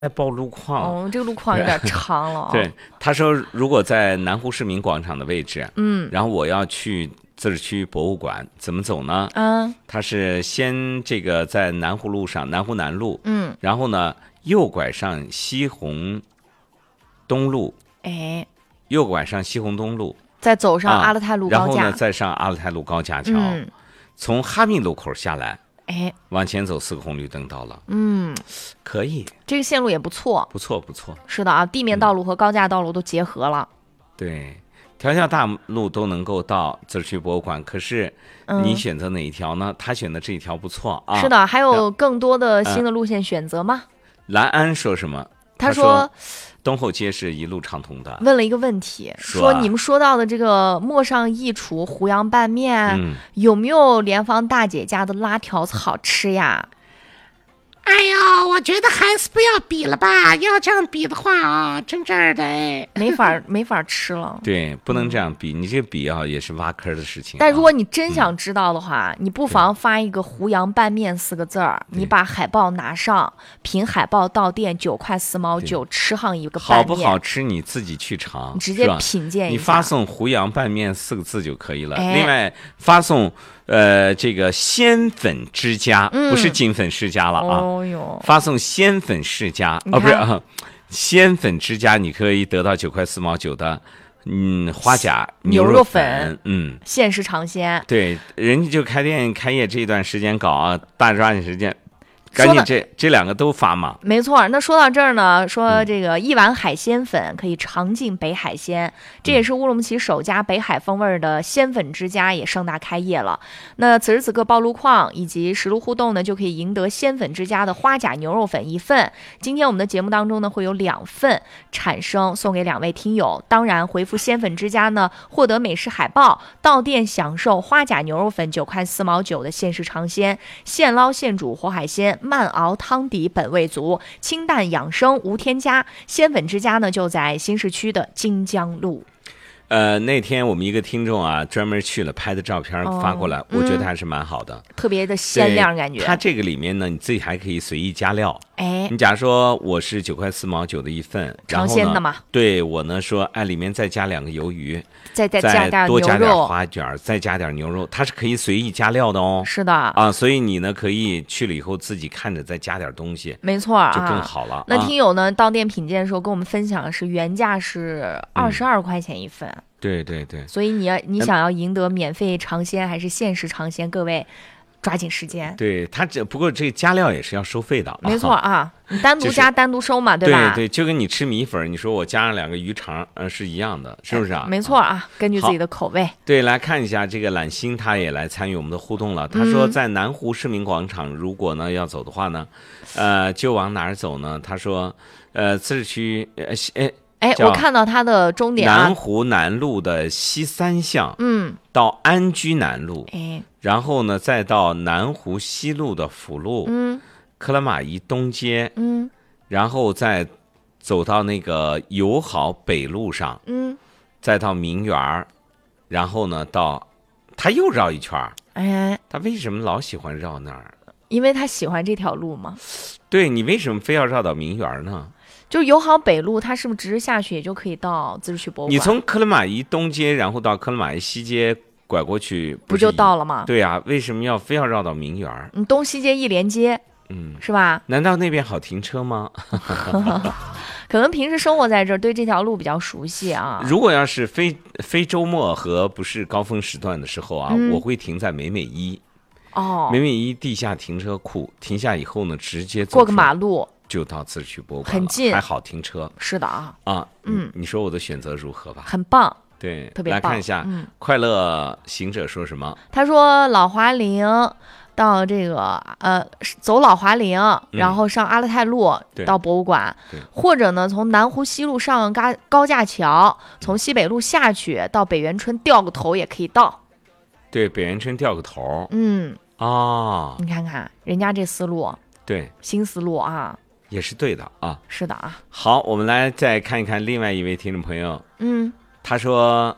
在报路况。 哦，这个路况有点长了。 对，他说如果在南湖市民广场的位置，然后我要去自治区博物馆，怎么走呢？他是先这个在南湖路上，南湖南路，然后呢右拐上西红东路，右拐上西红东路， 再走上阿勒泰路高架， 然后呢再上阿勒泰路高架桥，从哈密路口下来，往前走4个红绿灯到了，可以， 这个线路也不错， 不错不错。 是的啊，地面道路和高架道路都结合了。 对，条条大路都能够到自治区博物馆，可是你选择哪一条呢？他选的这一条不错啊。 是的，还有更多的新的路线选择吗？ 蓝安说什么？ 他说东后街是一路畅通的。 问了一个问题，说你们说到的这个陌上一厨胡杨拌面，有没有联防大姐家的辣条子好吃呀？ 哎呀，我觉得还是不要比了吧，要这样比的话啊，真的没法吃了。 对，不能这样比，你这比啊也是挖坑的事情。 但如果你真想知道的话，你不妨发一个胡杨拌面4个字儿，你把海报拿上，凭海报到店9块4毛9，吃上一个拌面， 好不好吃你自己去尝， 你直接品鉴一下。 你发送胡杨拌面4个字就可以了。另外发送这个鲜粉之家，不是金粉世家了啊。发送鲜粉世家不是鲜粉之家，你可以得到9块4毛9的花甲牛肉粉， 限时尝鲜。 对，人家就开业这一段时间搞啊，大抓紧时间。赶紧这2个都发嘛。 没错，那说到这儿呢，说这个一碗海鲜粉可以尝尽北海鲜，这也是乌鲁木齐首家北海风味的鲜粉之家也盛大开业了。那此时此刻报路况以及实路互动呢，就可以赢得鲜粉之家的花甲牛肉粉1份。今天我们的节目当中呢，会有2份产生送给2位听友，当然回复鲜粉之家呢，获得美食海报，到店享受花甲牛肉粉9块4毛9的限时尝鲜，现捞现煮活海鲜，慢熬汤底本味足，清淡养生无添加。鲜粉之家呢就在新市区的金江路。 那天我们一个听众啊，专门去了拍的照片发过来，我觉得还是蛮好的， 特别的鲜亮感觉。 它这个里面呢，你自己还可以随意加料。你假如说我是9块4毛9的1份， 尝鲜的嘛。 对，我呢说，里面再加2个鱿鱼， 再加点多加点牛肉花卷，再加点牛肉，它是可以随意加料的哦。 是的啊，所以你呢可以去了以后自己看着再加点东西， 没错， 就更好了。 那听友呢到店品鉴的时候跟我们分享是原价是22块钱1份。 对对对， 所以你想要赢得免费尝鲜还是限时尝鲜，各位抓紧时间。 对，不过这个加料也是要收费的。 没错啊，你单独加单独收嘛，对吧？ 对，就跟你吃米粉，你说我加上2个鱼肠，是一样的，是不是啊？ 没错啊，根据自己的口味。 对，来看一下这个懒星，他也来参与我们的互动了。他说，在南湖市民广场，如果呢要走的话呢，就往哪儿走呢？他说，自治区我看到它的终点南湖南路的西3巷，到安居南路，然后呢再到南湖西路的辅路，克拉玛依东街，然后再走到那个友好北路上，再到明园，然后呢到他又绕一圈，他为什么老喜欢绕那儿？ 因为他喜欢这条路嘛。 对，你为什么非要绕到明园呢？ 就友好北路，它是不是直直下去也就可以到自治区博物馆？ 你从克拉玛依东街，然后到克拉玛依西街拐过去， 不就到了吗？ 对啊，为什么非要绕到明园？ 东西街一连接，是吧？ 难道那边好停车吗？ 可能平时生活在这儿，对这条路比较熟悉啊。 如果要是非周末和不是高峰时段的时候啊，我会停在美美一。美美一地下停车库，停下以后呢，直接过个马路。 就到自治区博物馆， 很近， 还好停车。 是的啊， 你说我的选择如何吧？ 很棒， 对， 特别棒。 来看一下，快乐行者说什么？ 他说老华陵到这个走老华陵，然后上阿勒泰路到博物馆，或者呢从南湖西路上高架桥，从西北路下去到北园村掉个头也可以到。 对，北园村掉个头。 你看看人家这思路， 对， 新思路啊。 也是对的啊， 是的啊。 好，我们来再看一看另外一位听众朋友，他说，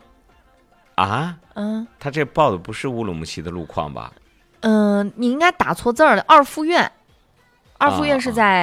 他这报的不是乌鲁木齐的路况吧？ 你应该打错字儿了，二附院是在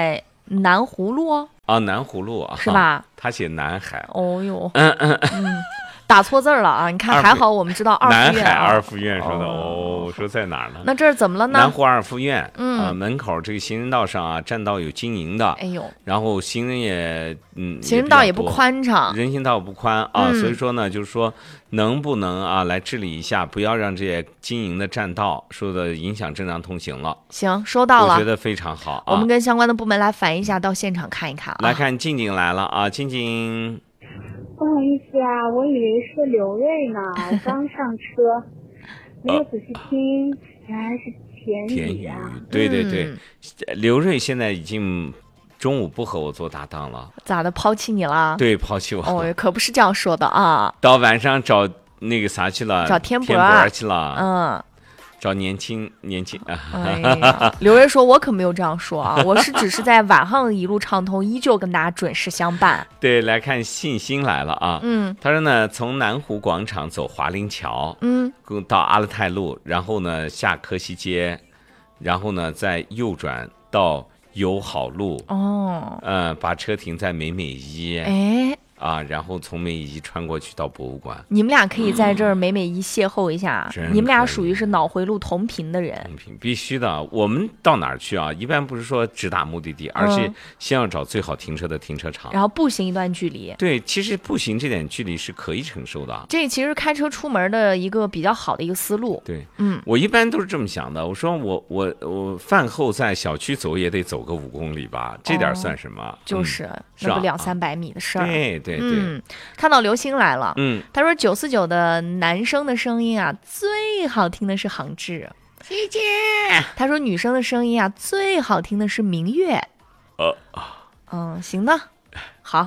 南葫芦南葫芦是吧？ 他写南海。 哦哟，打错字了啊！你看，还好我们知道二南海二附院说的我说在哪儿呢？ 那这是怎么了呢？ 南湖二附院，门口这个行人道上占道有经营的， 哎呦， 然后行人也行人道也不宽敞， 人行道不宽所以说呢，就是说能不能来治理一下，不要让这些经营的占道说的影响正常通行了。 行，收到了， 我觉得非常好我们跟相关的部门来反映一下，到现场看一看来看静静来了静静。 不好意思我以为是刘瑞呢，我刚上车，没有仔细听，原来是田雨对对对，刘瑞现在已经中午不和我做搭档了。 咋的，抛弃你了？ 对，抛弃我。 哦，可不是这样说的啊。 到晚上找那个啥去了？ 找天博去了。找年轻刘瑞说：“我可没有这样说啊，我只是在晚上一路畅通，依旧跟大家准时相伴。” 对，来看信心来了他说呢，从南湖广场走华林桥，到阿勒泰路，然后呢下柯西街，然后呢再右转到友好路，把车停在美美一，然后从美美一穿过去到博物馆。你们俩可以在这儿美美一邂逅一下，你们俩属于是脑回路同频的人。 同频必须的。我们到哪儿去一般不是说直达目的地，而是先要找最好停车的停车场， 然后步行一段距离。 对，其实步行这点距离是可以承受的。 这其实开车出门的一个比较好的一个思路。 对，我一般都是这么想的。我说我饭后在小区走也得走个5公里吧，这点算什么？ 就是那不200-300米的事儿。 对。 看到刘星来了，他说949的男生的声音最好听的是杭志， 谢谢。 他说女生的声音最好听的是明月。行的，好。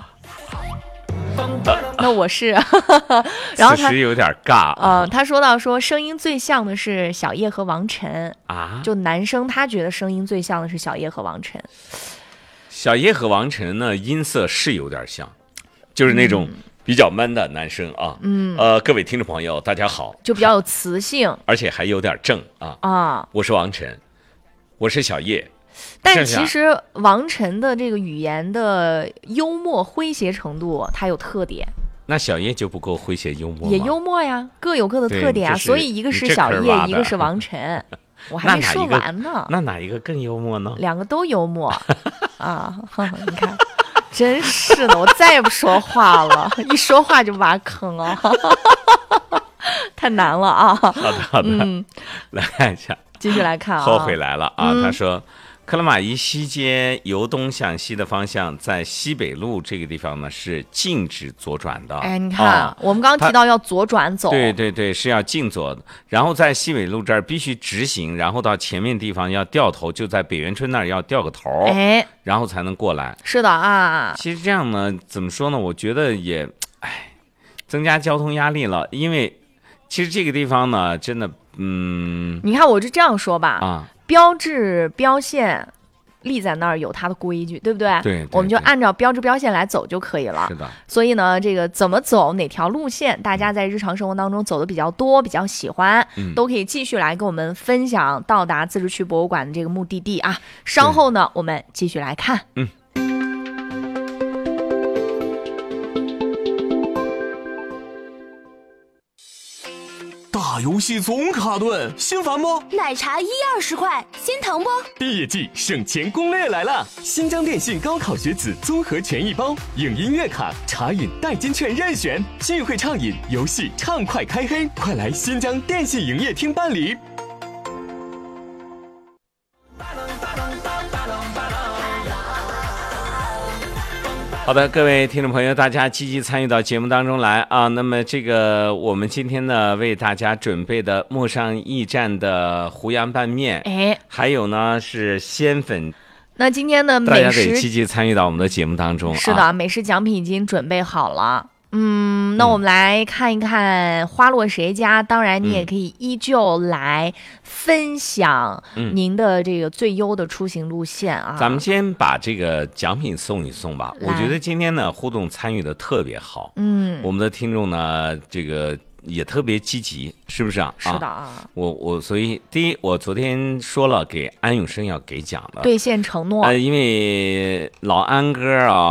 那我是，然后他此时有点尬他说到声音最像的是小叶和王晨就男生他觉得声音最像的是小叶和王晨。 小叶和王晨呢，音色是有点像。就是那种比较闷的男生各位听众朋友大家好， 就比较有磁性， 而且还有点正我是王晨，我是小叶。 但其实王晨的这个语言的幽默诙谐程度它有特点， 那小叶就不够诙谐幽默吗？ 也幽默呀，各有各的特点所以一个是小叶，一个是王晨。我还没说完呢。 那哪一个更幽默呢？ 两个都幽默你看真是的，我再也不说话了，一说话就挖坑太难了好的，来看一下， 继续来看后悔来了他说克拉玛依西街由东向西的方向，在西北路这个地方呢是禁止左转的。 你看我们刚刚提到要左转走， 对，是要禁左的。然后在西北路这儿必须直行，然后到前面地方要掉头，就在北园村那儿要掉个头，然后才能过来。 是的其实这样呢，怎么说呢？我觉得也增加交通压力了，因为其实这个地方呢，真的你看我就这样说吧标志标线立在那儿有它的规矩，对不对？ 对， 我们就按照标志标线来走就可以了。 是的。 所以呢，这个怎么走，哪条路线，大家在日常生活当中走的比较多，比较喜欢，都可以继续来跟我们分享到达自治区博物馆的这个目的地稍后呢，我们继续来看。 大游戏总卡顿，心烦不？ 奶茶120块，心疼不？ 毕业季省钱攻略来了！新疆电信高考学子综合权益包，影音乐卡、茶饮代金券任选，聚会畅饮，游戏畅快开黑，快来新疆电信营业厅办理。 好的，各位听众朋友，大家积极参与到节目当中来那么这个我们今天呢为大家准备的陌上驿站的湖扬拌面，还有呢是鲜粉。 那今天的美食， 大家得积极参与到我们的节目当中。 是的，美食奖品已经准备好了。那我们来看一看花落谁家，当然你也可以依旧来分享您的这个最优的出行路线咱们先把这个奖品送一送吧。我觉得今天呢互动参与的特别好。我们的听众呢这个也特别积极，是不是啊？ 是的啊。 所以第一，我昨天说了给安永生要给奖的， 兑现承诺。 因为老安哥啊。